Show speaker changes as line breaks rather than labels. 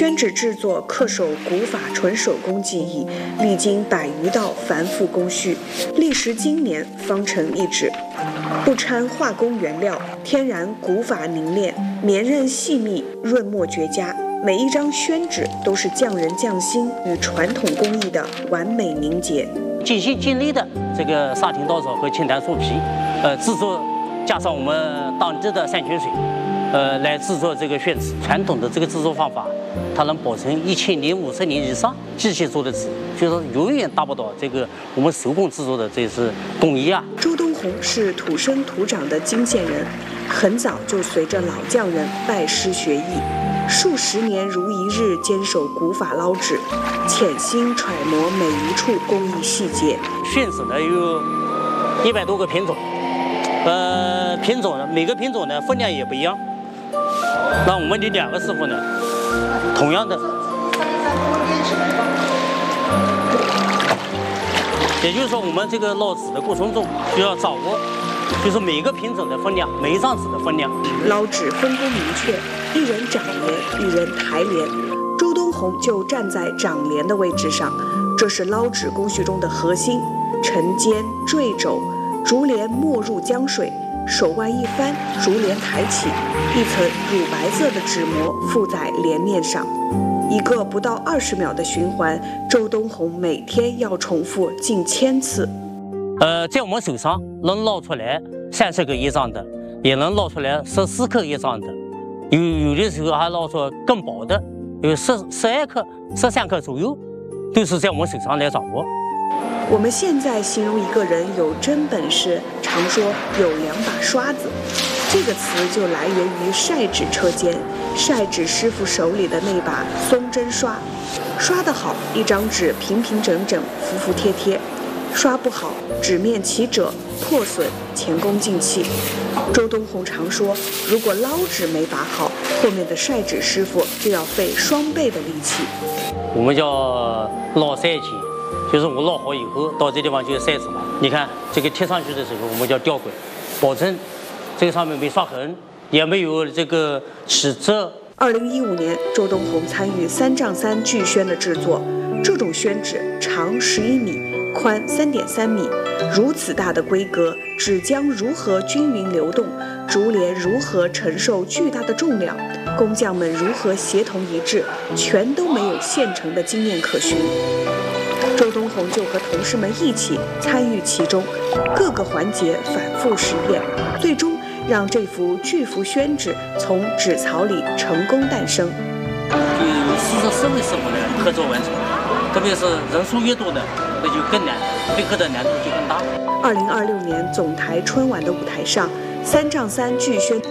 宣纸制作恪守古法纯手工技艺，历经100余道繁复工序，历时经年方成一纸。不掺化工原料，天然古法凝练，绵韧细密，润墨绝佳。每一张宣纸都是匠人匠心与传统工艺的完美凝结。
尽心尽力的这个沙田稻草和青檀树皮，制作，加上我们当地的山泉水，来制作这个宣纸。传统的这个制作方法，它能保存1000年、50年以上，机器做的纸，就是永远达不到这个我们手工制作的这是工艺啊。
周东红是土生土长的泾县人，很早就随着老匠人拜师学艺，数十年如一日坚守古法捞纸，潜心揣摩每一处工艺细节。
宣纸呢有100多个品种，品种呢每个品种呢分量也不一样。那我们的2个师傅呢，同样的，也就是说我们这个捞纸的过程中需要掌握，就是每个品种的分量，每一张纸的分量。
捞纸分工明确，一人掌帘，一人抬帘。周东红就站在掌帘的位置上，这是捞纸工序中的核心。沉肩坠肘，竹帘没入江水，手腕一翻，竹帘抬起，一层乳白色的纸膜附在帘面上。一个不到20秒的循环，周东红每天要重复近1000次。
在我们手上能捞出来30个一张的，也能捞出来14克一张的，有的时候还捞出更薄的，有12克、13克左右，都是在我们手上来掌握。
我们现在形容一个人有真本事，常说有2把刷子，这个词就来源于晒纸车间，晒纸师傅手里的那把松针刷。刷得好，一张纸平平整整、服服帖帖；刷不好，纸面起褶、破损、前功尽弃。周东红常说，如果捞纸没把好，后面的晒纸师傅就要费双倍的力气。
我们叫捞晒机。就是我捞好以后，到这地方就晒纸了。你看这个贴上去的时候，我们叫吊轨，保证这个上面没刷痕，也没有这个起褶。
2015年，周东红参与3丈3巨宣的制作。这种宣纸长11米，宽3.3米，如此大的规格，纸浆如何均匀流动，竹帘如何承受巨大的重量，工匠们如何协同一致，全都没有现成的经验可循。周东红就和同事们一起参与其中，各个环节反复实验，最终让这幅巨幅宣纸从纸槽里成功诞生。
就40-40位师傅呢合作完成，特别是人数越多的，那就更难，配合的难度就更大。
2026年总台春晚的舞台上，3丈3巨宣